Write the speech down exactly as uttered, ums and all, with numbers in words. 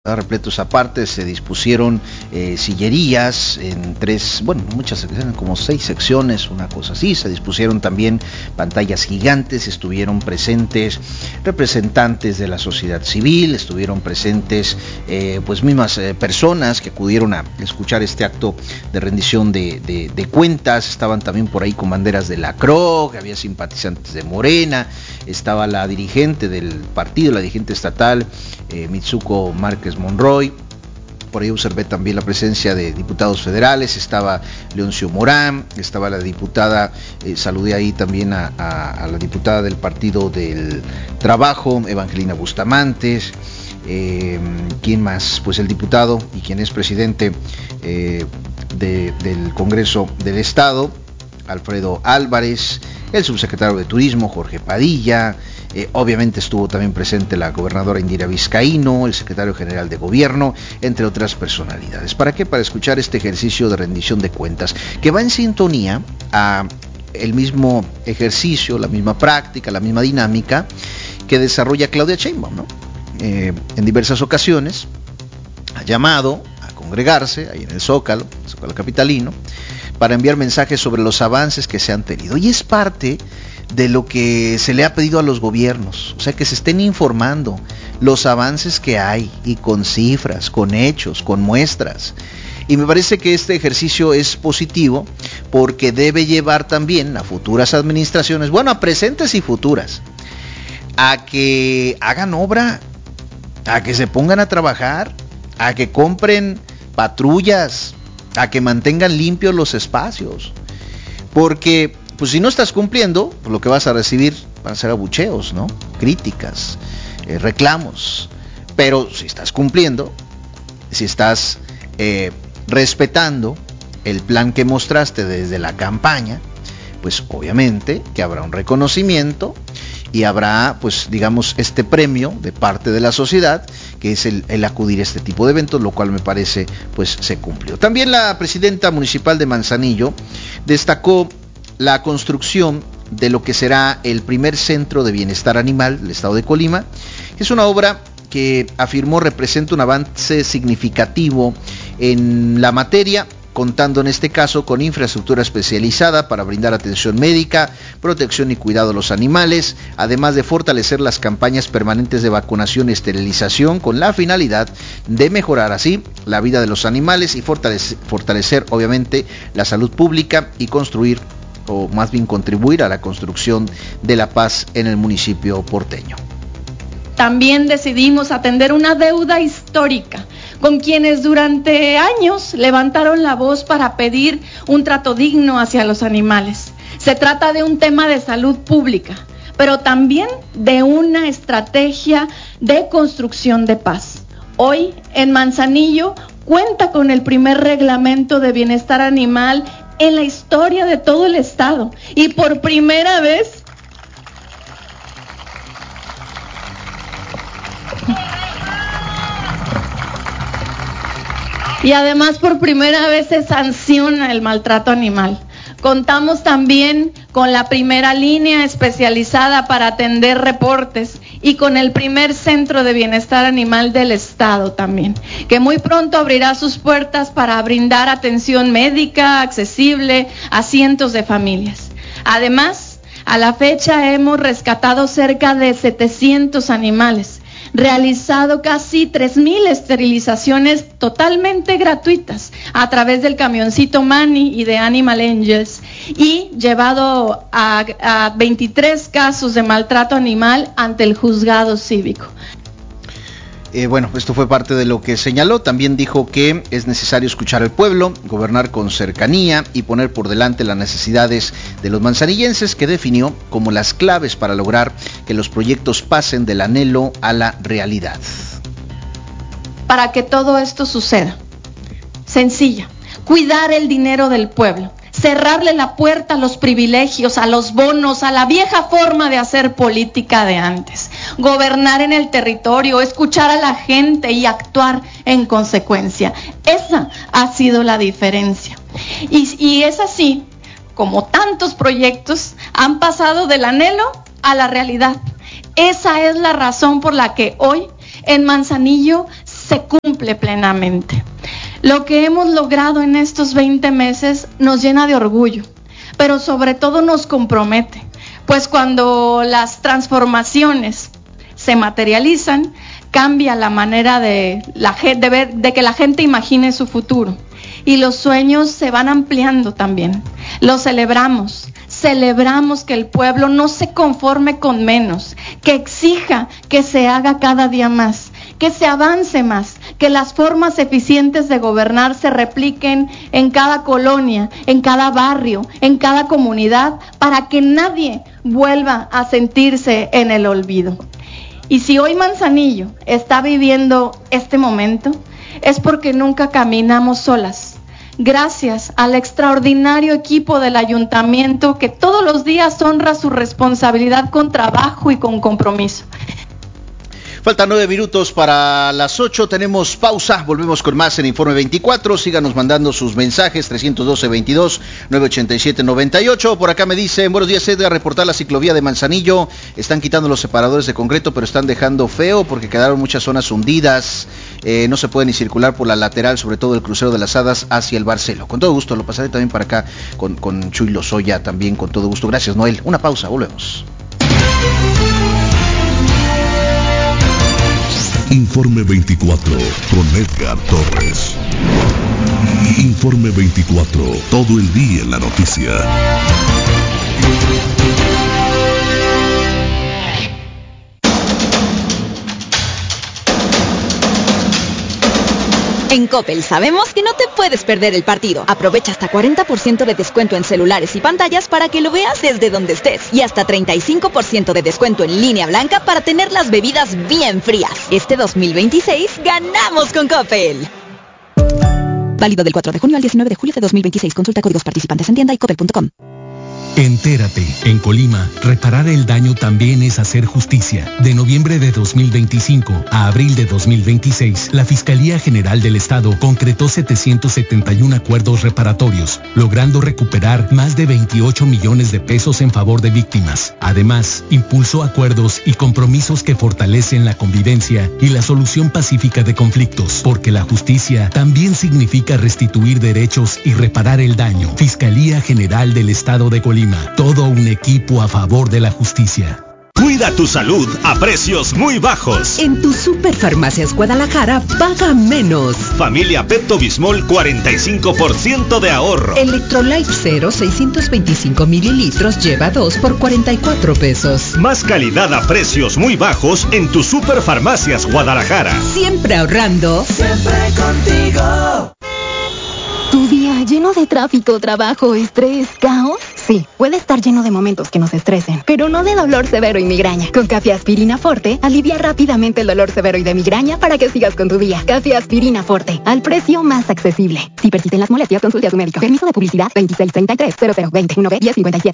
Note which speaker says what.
Speaker 1: repletos aparte, se dispusieron eh, sillerías en tres, bueno, muchas secciones, como seis secciones, una cosa así. Se dispusieron también pantallas gigantes, estuvieron presentes representantes de la sociedad civil, estuvieron presentes eh, pues mismas eh, personas que acudieron a escuchar este acto de rendición de, de, de cuentas. Estaban también por ahí con banderas de la C R O, había simpatizantes de Morena, estaba la dirigente del partido, la dirigente estatal, eh, Mitsuko Márquez Monroy. Por ahí observé también la presencia de diputados federales, estaba Leoncio Morán, estaba la diputada, eh, saludé ahí también a, a, a la diputada del Partido del Trabajo, Evangelina Bustamantes. Eh, ¿Quién más? Pues el diputado y quien es presidente eh, de, del Congreso del Estado, Alfredo Álvarez, el subsecretario de Turismo, Jorge Padilla. Eh, obviamente estuvo también presente la gobernadora Indira Vizcaíno, el secretario general de gobierno, entre otras personalidades. ¿Para qué? Para escuchar este ejercicio de rendición de cuentas, que va en sintonía a el mismo ejercicio, la misma práctica, la misma dinámica que desarrolla Claudia Sheinbaum, ¿no? Eh, en diversas ocasiones ha llamado a congregarse ahí en el Zócalo, el Zócalo capitalino, para enviar mensajes sobre los avances que se han tenido. Y es parte de lo que se le ha pedido a los gobiernos, o sea, que se estén informando los avances que hay, y con cifras, con hechos, con muestras. Y me parece que este ejercicio es positivo porque debe llevar también a futuras administraciones, bueno, a presentes y futuras, a que hagan obra, a que se pongan a trabajar, a que compren patrullas, a que mantengan limpios los espacios, porque pues si no estás cumpliendo, pues lo que vas a recibir van a ser abucheos, ¿no? Críticas, eh, reclamos. Pero si estás cumpliendo, si estás eh, respetando el plan que mostraste desde la campaña, pues obviamente que habrá un reconocimiento y habrá, pues digamos, este premio de parte de la sociedad, que es el, el acudir a este tipo de eventos, lo cual me parece pues se cumplió. También la presidenta municipal de Manzanillo destacó la construcción de lo que será el primer centro de bienestar animal del estado de Colima. Es una obra que afirmó representa un avance significativo en la materia, contando en este caso con infraestructura especializada para brindar atención médica, protección y cuidado a los animales, además de fortalecer las campañas permanentes de vacunación y esterilización con la finalidad de mejorar así la vida de los animales y fortalecer, fortalecer obviamente la salud pública y construir, o más bien contribuir a la construcción de la paz en el municipio porteño.
Speaker 2: También decidimos atender una deuda histórica con quienes durante años levantaron la voz para pedir un trato digno hacia los animales. Se trata de un tema de salud pública, pero también de una estrategia de construcción de paz. Hoy, en Manzanillo, cuenta con el primer reglamento de bienestar animal en la historia de todo el estado, y por primera vez y además por primera vez se sanciona el maltrato animal. Contamos también con la primera línea especializada para atender reportes y con el primer centro de bienestar animal del estado también, que muy pronto abrirá sus puertas para brindar atención médica accesible a cientos de familias. Además, a la fecha hemos rescatado cerca de setecientos animales, realizado casi tres mil esterilizaciones totalmente gratuitas a través del camioncito Manny y de Animal Angels, y llevado a, a veintitrés casos de maltrato animal ante el juzgado cívico.
Speaker 1: Eh, bueno, esto fue parte de lo que señaló. También dijo que es necesario escuchar al pueblo, gobernar con cercanía y poner por delante las necesidades de los manzanillenses, que definió como las claves para lograr que los proyectos pasen del anhelo a la realidad.
Speaker 2: Para que todo esto suceda, sencilla, cuidar el dinero del pueblo, cerrarle la puerta a los privilegios, a los bonos, a la vieja forma de hacer política de antes, gobernar en el territorio, escuchar a la gente y actuar en consecuencia. Esa ha sido la diferencia. Y, y es así como tantos proyectos han pasado del anhelo a la realidad. Esa es la razón por la que hoy en Manzanillo se cumple plenamente. Lo que hemos logrado en estos veinte meses nos llena de orgullo, pero sobre todo nos compromete, pues cuando las transformaciones se materializan, cambia la manera de, la, de, ver, de que la gente imagine su futuro. Y los sueños se van ampliando también. Los celebramos. Celebramos que el pueblo no se conforme con menos, que exija que se haga cada día más, que se avance más, que las formas eficientes de gobernar se repliquen en cada colonia, en cada barrio, en cada comunidad, para que nadie vuelva a sentirse en el olvido. Y si hoy Manzanillo está viviendo este momento, es porque nunca caminamos solas. Gracias al extraordinario equipo del ayuntamiento que todos los días honra su responsabilidad con trabajo y con compromiso.
Speaker 1: Faltan nueve minutos para las ocho, tenemos pausa, volvemos con más en Informe veinticuatro, síganos mandando sus mensajes, trescientos doce, veintidós, novecientos ochenta y siete, noventa y ocho, por acá me dicen, buenos días Edgar, reportar la ciclovía de Manzanillo, están quitando los separadores de concreto, pero están dejando feo porque quedaron muchas zonas hundidas, eh, no se puede ni circular por la lateral, sobre todo el crucero de las Hadas hacia el Barcelo. Con todo gusto, lo pasaré también para acá con, con Chuy Lozoya, también con todo gusto. Gracias Noel, una pausa, volvemos.
Speaker 3: Informe veinticuatro con Edgar Torres. Informe veinticuatro, todo el día en la noticia.
Speaker 4: En Coppel sabemos que no te puedes perder el partido. Aprovecha hasta cuarenta por ciento de descuento en celulares y pantallas para que lo veas desde donde estés. Y hasta treinta y cinco por ciento de descuento en línea blanca para tener las bebidas bien frías. Este dos mil veintiséis ganamos con Coppel. Válido del cuatro de junio al diecinueve de julio de dos mil veintiséis. Consulta códigos participantes en tienda y coppel punto com.
Speaker 5: Entérate, en Colima, reparar el daño también es hacer justicia. De noviembre de dos mil veinticinco a abril de dos mil veintiséis, la Fiscalía General del Estado concretó setecientos setenta y uno acuerdos reparatorios, logrando recuperar más de veintiocho millones de pesos en favor de víctimas. Además, impulsó acuerdos y compromisos que fortalecen la convivencia y la solución pacífica de conflictos, porque la justicia también significa restituir derechos y reparar el daño. Fiscalía General del Estado de Colima. Todo un equipo a favor de la justicia.
Speaker 6: Cuida tu salud a precios muy bajos.
Speaker 7: En tu Superfarmacias Guadalajara, paga menos.
Speaker 6: Familia Pepto Bismol, cuarenta y cinco por ciento de ahorro.
Speaker 7: Electrolyte Cero, seiscientos veinticinco mililitros, lleva dos por cuarenta y cuatro pesos.
Speaker 6: Más calidad a precios muy bajos en tu Superfarmacias Guadalajara.
Speaker 7: Siempre ahorrando.
Speaker 8: Siempre contigo.
Speaker 9: ¿Tu día lleno de tráfico, trabajo, estrés, caos? Sí, puede estar lleno de momentos que nos estresen, pero no de dolor severo y migraña. Con Café Aspirina Forte, alivia rápidamente el dolor severo y de migraña para que sigas con tu día. Café Aspirina Forte, al precio más accesible. Si persisten las molestias, consulte a su médico. Permiso de publicidad veintiséis treinta y tres cero cero veintiuno B diez cincuenta y siete.